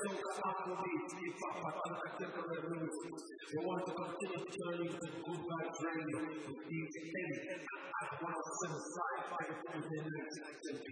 They want to continue to turn you to good God journey with each thing. I want to set aside 5 minutes and